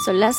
Son las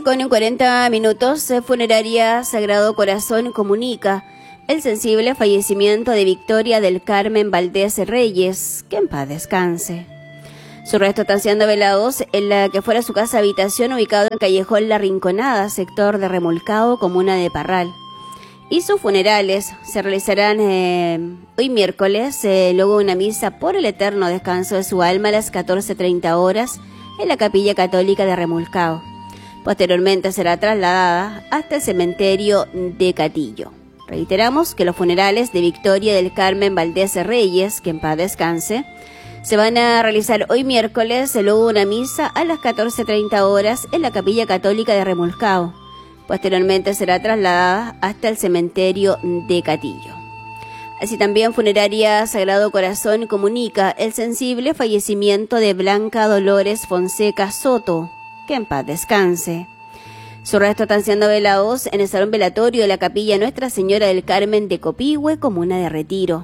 12:40. Funeraria Sagrado Corazón comunica el sensible fallecimiento de Victoria del Carmen Valdés Reyes, que en paz descanse. Sus restos están siendo velados en la que fuera su casa habitación ubicado en Callejón La Rinconada, sector de Remolcado, comuna de Parral. Y sus funerales se realizarán hoy miércoles, luego una misa por el eterno descanso de su alma a las 14:30 horas en la Capilla Católica de Remolcado. Posteriormente será trasladada hasta el cementerio de Catillo. Reiteramos que los funerales de Victoria del Carmen Valdés Reyes, que en paz descanse, se van a realizar hoy miércoles, luego una misa a las 14:30 horas en la Capilla Católica de Remolcado. Posteriormente será trasladada hasta el cementerio de Catillo. Así también Funeraria Sagrado Corazón comunica el sensible fallecimiento de Blanca Dolores Fonseca Soto, que en paz descanse. Sus restos están siendo velados en el salón velatorio de la Capilla Nuestra Señora del Carmen de Copihue, comuna de Retiro.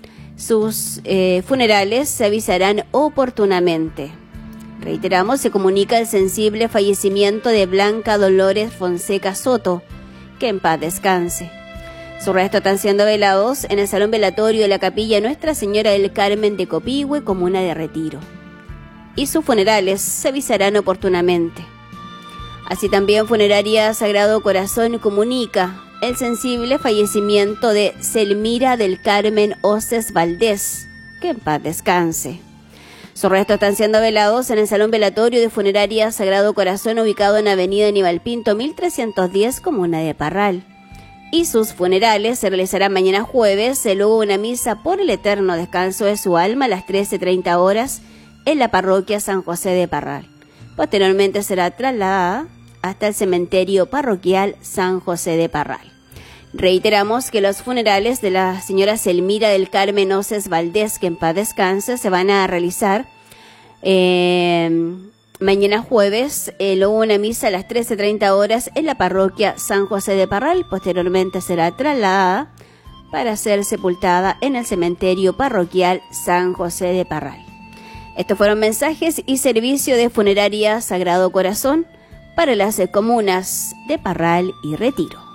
Sus funerales se avisarán oportunamente. Reiteramos, se comunica el sensible fallecimiento de Blanca Dolores Fonseca Soto, que en paz descanse. Sus restos están siendo velados en el salón velatorio de la Capilla Nuestra Señora del Carmen de Copihue, comuna de Retiro. Y sus funerales se avisarán oportunamente. Así también Funeraria Sagrado Corazón comunica el sensible fallecimiento de Selmira del Carmen Oces Valdés, que en paz descanse. Sus restos están siendo velados en el salón velatorio de Funeraria Sagrado Corazón ubicado en Avenida Aníbal Pinto 1310, comuna de Parral. Y sus funerales se realizarán mañana jueves, luego una misa por el eterno descanso de su alma a las 13:30 horas en la parroquia San José de Parral. Posteriormente será trasladada hasta el cementerio parroquial San José de Parral. Reiteramos que los funerales de la señora Selmira del Carmen Oces Valdés, que en paz descanse, se van a realizar mañana jueves, luego una misa a las 13:30 horas en la parroquia San José de Parral. Posteriormente será trasladada para ser sepultada en el cementerio parroquial San José de Parral. Estos fueron mensajes y servicio de Funeraria Sagrado Corazón para las comunas de Parral y Retiro.